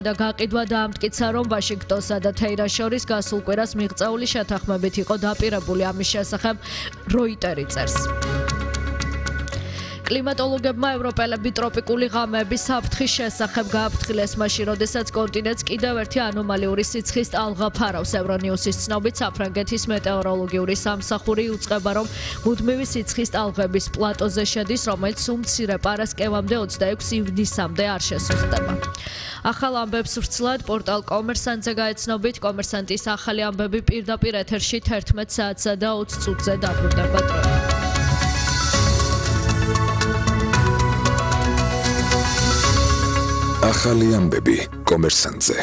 და გაყიდვა დაამტკიცა, რომ ვაშინგტონსა და თეირანს შორის გასულ კვირას მიღწეული შეთანხმებით იყო დაპირებული. ამის შესახებ როიტერი წერს. კლიმატოლოგებმა ევროპელები ტროპიკული ღამეების საფრთხის შესახებ გააფრთხილეს მაშინ, როდესაც კონტინენტს კიდევ ერთი ანომალიური სიცხის ტალღა ფარავს. ევრონიუსის ცნობით, საფრანგეთის მეტეოროლოგიური სამსახური იუწყება, რომ მუდმივი სიცხის ტალღების პლატოზე შედის, რომელიც სულ მცირე პარასკევამდე 26 ივნისამდე არ შესუსტება. ახალ ამბებს ვრცლად პორტალ კომერსანტზე გაეცნობით, კომერსანტის ახალი ამბები პირდაპირ ეთერში 11 საათსა და 20 წუთზე დაბრუნდება დროებით. ახალი ამბები კომერსანტზე.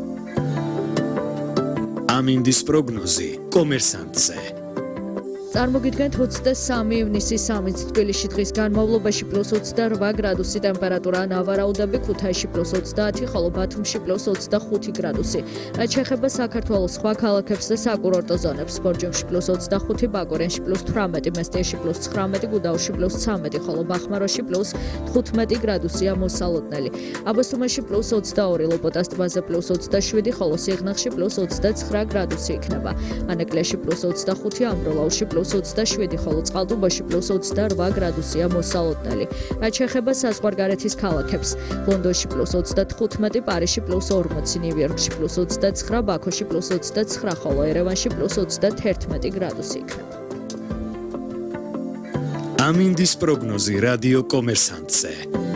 ამინდის პროგნოზი კომერსანტზე. წარმოგიდგენთ 23 ივნისის 3 თბილისში დღის განმავლობაში +28 გრადუსი ტემპერატურა, ნავარაუდები ქუთაისში +30, ხოლო ბათუმში +25 გრადუსი. რაც შეეხება საქართველოს სხვა ქალაქებს და საკურორტო ზონებს, გორჯომში +25, ბაკურენში +18, მესტიაში +19, გუდაუთში +13, ხოლო ბახმაროში +15 გრადუსია მოსალოდნელი. აბასთუმანში +22, ლოპოტას ტბაზე +27, ხოლო სიღნაღში +29 გრადუსი იქნება. ანეკლიაში +25, ამბროლაუში +27, ხოლო წყალტუბოში +28 გრადუსია მოსალოდნელი. რაც შეეხება საზღვარგარეთის ქალაქებს, ლონდონში +35, პარიზში +40, ნიუ-იორკში +29, ბაქოში +29, ხოლო ერევანში +31 გრადუსი იქნება. ამინდის პროგნოზი რადიო კომერსანტზე.